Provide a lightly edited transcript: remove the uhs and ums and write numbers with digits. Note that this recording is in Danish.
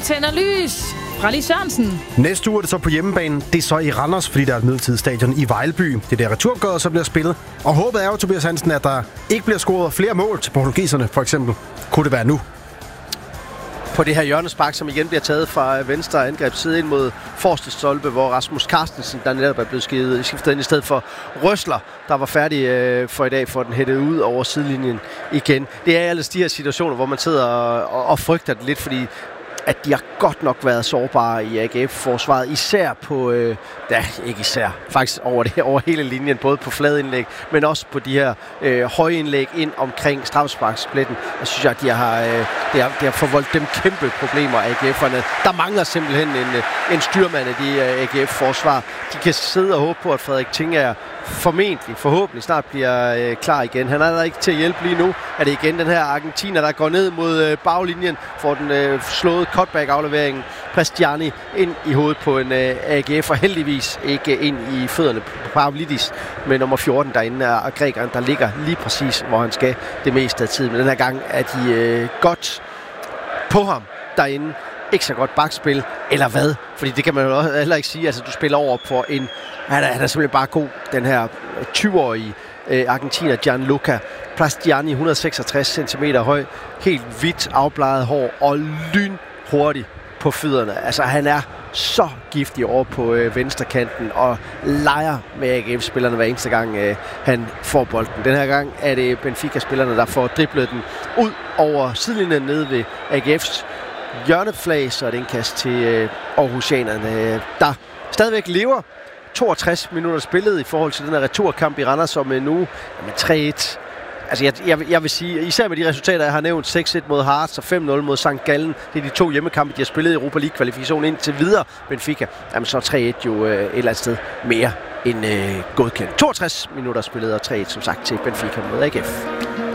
tænder lys fra Lis Sørensen. Næste uge er det så på hjemmebane. Det er så i Randers, fordi der er et midlertidigt stadion i Vejlby. Det er der returgået, så bliver spillet. Og håbet er jo, Tobias Hansen, at der ikke bliver scoret flere mål til portugiserne, for eksempel. Kunne det være nu? På det her hjørnespark, som igen bliver taget fra venstre angrebsside ind mod forreste stolpe, hvor Rasmus Carstensen, der netop er blevet skiftet ind i stedet for Røsler, der var færdig for i dag, for den hættet ud over sidelinjen igen. Det er ellers de her situationer, hvor man sidder og frygter det lidt, fordi at de har godt nok været sårbare i AGF-forsvaret, især på, ikke især, faktisk over hele linjen, både på fladindlæg, men også på de her højindlæg ind omkring straffesparkspletten. Jeg synes, at det har forvoldt dem kæmpe problemer, AGF'erne. Der mangler simpelthen en styrmand af de AGF-forsvar. De kan sidde og håbe på, at Frederik Tinger forhåbentlig snart bliver klar igen. Han er der ikke til at hjælpe lige nu. Er det igen den her argentiner, der går ned mod baglinjen, får den slået cutback-afleveringen. Prestiani ind i hovedet på en AGF, og heldigvis ikke ind i fødderne på Pavlidis med nummer 14 derinde, er grækeren, der ligger lige præcis, hvor han skal det meste af tiden. Men den her gang er de godt på ham derinde. Ikke så godt bakspil, eller hvad? Fordi det kan man jo heller ikke sige. Altså, du spiller over på en... Han er simpelthen bare god, den her 20-årige argentiner Gianluca Prestiani, 166 cm høj, helt hvidt afbleget hår og lynhurtig på fødderne. Altså, han er så giftig over på venstrekanten og leger med AGF-spillerne hver eneste gang han får bolden. Den her gang er det Benfica-spillerne, der får driblet den ud over sidelinjen nede ved AGF's hjørneflag, så er det en kast til Aarhusianerne, der stadigvæk lever. 62 minutter spillet i forhold til den her returkamp i Randers, som nu med 3-1. Altså jeg vil sige, især med de resultater, jeg har nævnt, 6-1 mod Hearts og 5-0 mod St. Gallen, det er de 2 hjemmekampe, de har spillet i Europa League-kvalifikation indtil videre. Benfica, jamen så 3-1 jo et eller andet sted mere end godkendt. 62 minutter spillet og 3-1 som sagt til Benfica mod AGF.